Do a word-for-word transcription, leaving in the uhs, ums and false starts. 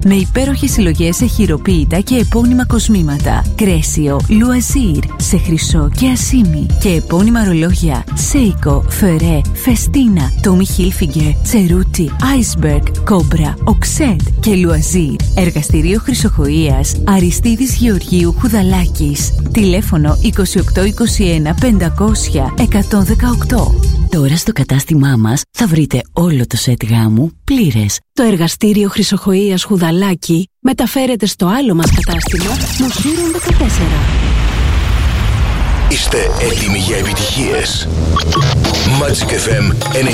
Με υπέροχες συλλογές σε χειροποίητα και επώνυμα κοσμήματα. Κρέσιο, Λουαζίρ, σε χρυσό και ασίμι. Και επώνυμα ρολόγια Seiko, Ferré, Festina, Tommy Hilfiger, Cerruti, Iceberg, Cobra, Oxed και Λουαζίρ. Εργαστηρίο χρυσοχοΐας Αριστίδης Γεωργίου Χουδαλάκης. Τηλέφωνο είκοσι οκτώ είκοσι ένα πεντακόσια εκατόν δεκαοκτώ. Τώρα στο κατάστημά μας θα βρείτε όλο το σετ γάμου πλήρες. Το εργαστήριο χρυσοχοΐας Χουδαλάκη μεταφέρεται στο άλλο μας κατάστημα Μοσύρων δεκατέσσερα. Είστε έτοιμοι για επιτυχίες? Magic εφ εμ